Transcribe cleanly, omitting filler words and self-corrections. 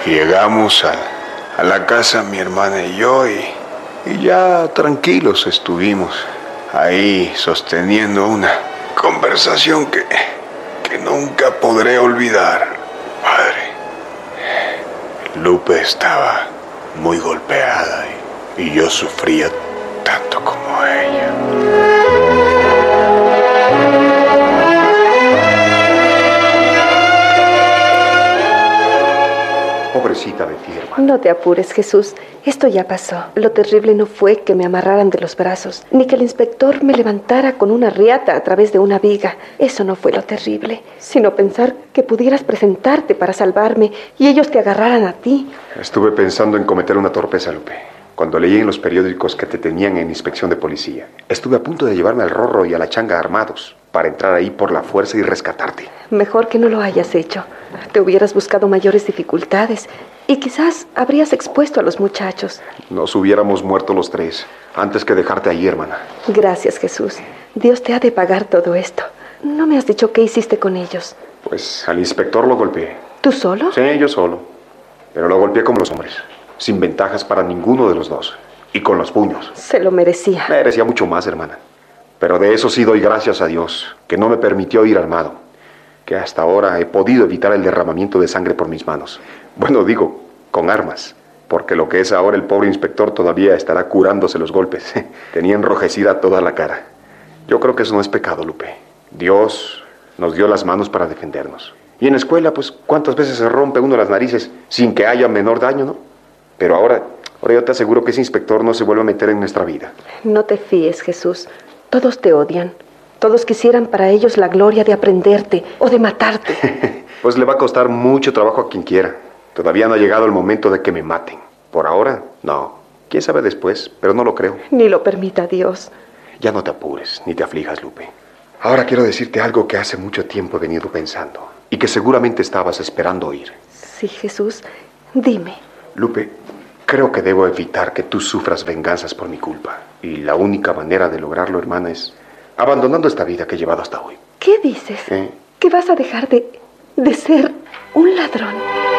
Llegamos a la casa mi hermana y yo y ya tranquilos estuvimos ahí sosteniendo una conversación que nunca podré olvidar. Padre, Lupe estaba muy golpeada y yo sufría tanto como ella. Pobrecita de ti, hermano. No te apures, Jesús. Esto ya pasó. Lo terrible no fue que me amarraran de los brazos, ni que el inspector me levantara con una riata a través de una viga. Eso no fue lo terrible, sino pensar que pudieras presentarte para salvarme y ellos te agarraran a ti. Estuve pensando en cometer una torpeza, Lupe. Cuando leí en los periódicos que te tenían en inspección de policía, estuve a punto de llevarme al Rorro y a la Changa armados para entrar ahí por la fuerza y rescatarte. Mejor que no lo hayas hecho. Te hubieras buscado mayores dificultades y quizás habrías expuesto a los muchachos. Nos hubiéramos muerto los tres antes que dejarte ahí, hermana. Gracias, Jesús. Dios te ha de pagar todo esto. No me has dicho qué hiciste con ellos. Pues al inspector lo golpeé. ¿Tú solo? Sí, yo solo. Pero lo golpeé como los hombres, sin ventajas para ninguno de los dos. Y con los puños. Se lo merecía. Merecía mucho más, hermana. Pero de eso sí doy gracias a Dios, que no me permitió ir armado. Que hasta ahora he podido evitar el derramamiento de sangre por mis manos. Bueno, digo, con armas. Porque lo que es ahora el pobre inspector todavía estará curándose los golpes. Tenía enrojecida toda la cara. Yo creo que eso no es pecado, Lupe. Dios nos dio las manos para defendernos. Y en la escuela, pues, ¿cuántas veces se rompe uno las narices sin que haya menor daño, no? Pero ahora yo te aseguro que ese inspector no se vuelve a meter en nuestra vida. No te fíes, Jesús. Todos te odian. Todos quisieran para ellos la gloria de aprenderte o de matarte. Pues le va a costar mucho trabajo a quien quiera. Todavía no ha llegado el momento de que me maten. Por ahora, no. Quién sabe después, pero no lo creo. Ni lo permita Dios. Ya no te apures, ni te aflijas, Lupe. Ahora quiero decirte algo que hace mucho tiempo he venido pensando y que seguramente estabas esperando oír. Sí, Jesús. Dime. Lupe, creo que debo evitar que tú sufras venganzas por mi culpa. Y la única manera de lograrlo, hermana, es abandonando esta vida que he llevado hasta hoy. ¿Qué dices? ¿Que vas a dejar de ser un ladrón?